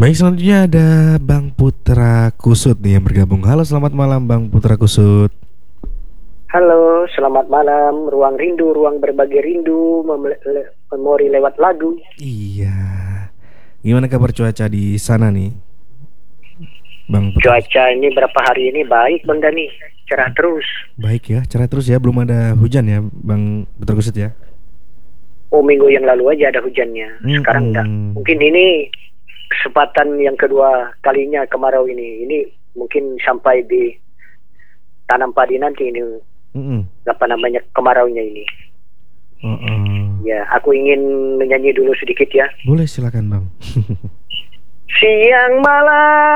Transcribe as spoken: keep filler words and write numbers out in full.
Baik, selanjutnya ada Bang Putra Kusut nih yang bergabung. Halo, selamat malam Bang Putra Kusut. Halo, selamat malam. Ruang rindu, ruang berbagi rindu, mem- le- memori lewat lagu. Iya. Gimana kabar cuaca di sana nih, Bang Putra Kusut? Cuaca ini berapa hari ini baik, Bang Dani. Cerah terus. Baik ya, cerah terus ya. Belum ada hujan ya, Bang Putra Kusut ya. Oh, minggu yang lalu aja ada hujannya. Sekarang enggak. Mm-mm. Mungkin ini kesempatan yang kedua kalinya kemarau ini. Ini mungkin sampai di tanam padi nanti ini. Mm-mm. Apa namanya, kemaraunya ini. Oh-oh. Ya, aku ingin menyanyi dulu sedikit ya. Boleh, silakan Bang. Siang malam